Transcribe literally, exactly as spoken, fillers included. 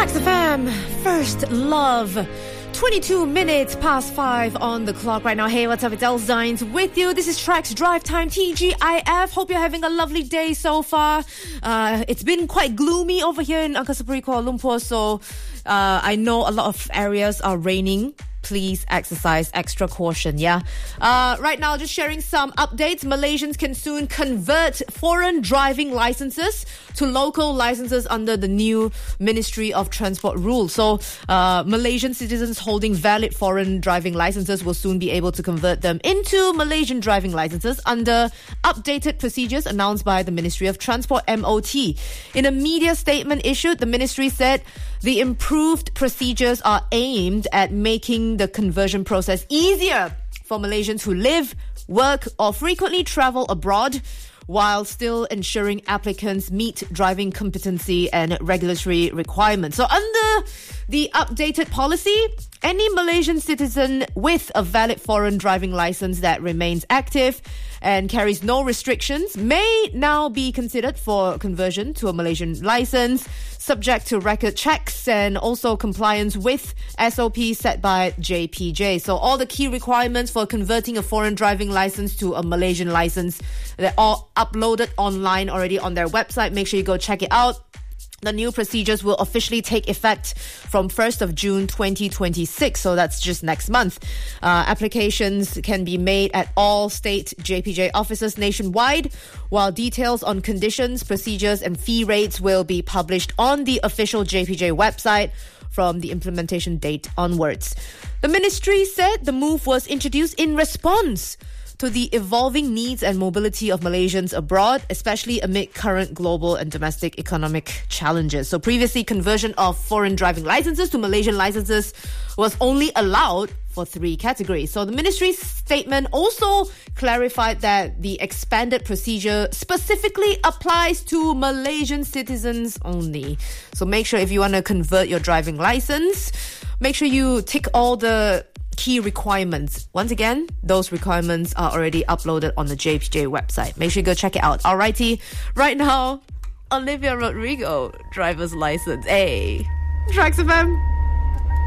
Tracks F M, First Love. twenty-two minutes past five on the clock right now. Hey, what's up? It's Els Dines with you. This is Tracks Drive Time, T G I F. Hope you're having a lovely day so far. Uh, it's been quite gloomy over here in Angkasa Puri, Kuala Lumpur, so uh, I know a lot of areas are raining. Please exercise extra caution, yeah? Uh, right now, just sharing some updates. Malaysians can soon convert foreign driving licenses to local licenses under the new Ministry of Transport rules. So, uh, Malaysian citizens holding valid foreign driving licenses will soon be able to convert them into Malaysian driving licenses under updated procedures announced by the Ministry of Transport, M O T. In a media statement issued, the ministry said the improved procedures are aimed at making the conversion process easier for Malaysians who live, work, or frequently travel abroad, while still ensuring applicants meet driving competency and regulatory requirements. So under the updated policy, any Malaysian citizen with a valid foreign driving license that remains active and carries no restrictions may now be considered for conversion to a Malaysian license, subject to record checks and also compliance with S O P set by J P J. So all the key requirements for converting a foreign driving license to a Malaysian license, they're all uploaded online already on their website. Make sure you go check it out. The new procedures will officially take effect from first of June twenty twenty-six, so that's just next month. Uh, applications can be made at all state J P J offices nationwide, while details on conditions, procedures and fee rates will be published on the official J P J website from the implementation date onwards. The ministry said the move was introduced in response to the evolving needs and mobility of Malaysians abroad, especially amid current global and domestic economic challenges. So previously, conversion of foreign driving licenses to Malaysian licenses was only allowed for three categories. So the ministry's statement also clarified that the expanded procedure specifically applies to Malaysian citizens only. So make sure if you want to convert your driving license, make sure you tick all the key requirements. Once again, those requirements are already uploaded on the J P J website. Make sure you go check it out. Alrighty, right now, Olivia Rodrigo, driver's license. Hey, Tracks F M.